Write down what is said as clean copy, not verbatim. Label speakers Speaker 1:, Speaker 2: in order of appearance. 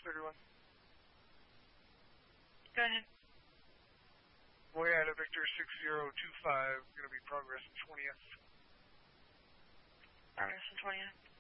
Speaker 1: 631.
Speaker 2: Go ahead.
Speaker 1: Way out of Victor 6025, going to be progress in 20th.
Speaker 2: Progress in 20th.